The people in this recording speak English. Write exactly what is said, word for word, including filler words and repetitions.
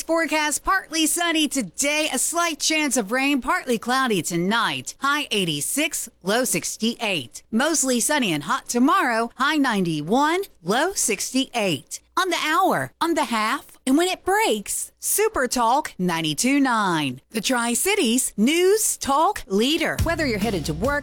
forecast, partly sunny today, a slight chance of rain, partly cloudy tonight. High eighty-six, low sixty-eight. Mostly sunny and hot tomorrow, high ninety-one, low sixty-eight. On the hour, on the half, and when it breaks, Super Talk ninety-two point nine. The Tri-Cities News Talk Leader. Whether you're headed to work,